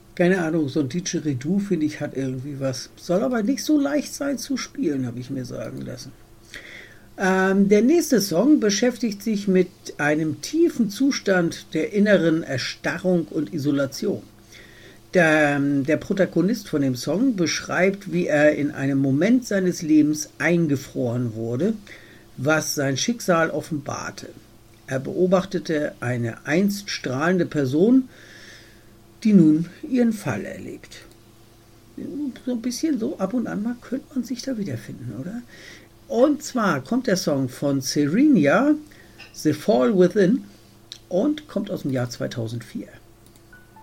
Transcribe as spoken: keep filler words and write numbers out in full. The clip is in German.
Keine Ahnung, so ein Didgeridoo, finde ich, hat irgendwie was. Soll aber nicht so leicht sein zu spielen, habe ich mir sagen lassen. Ähm, der nächste Song beschäftigt sich mit einem tiefen Zustand der inneren Erstarrung und Isolation. Der, der Protagonist von dem Song beschreibt, wie er in einem Moment seines Lebens eingefroren wurde, was sein Schicksal offenbarte. Er beobachtete eine einst strahlende Person, die nun ihren Fall erlebt. So ein bisschen so ab und an mal könnte man sich da wiederfinden, oder? Und zwar kommt der Song von Serenia, The Fall Within, und kommt aus dem Jahr zweitausendvier.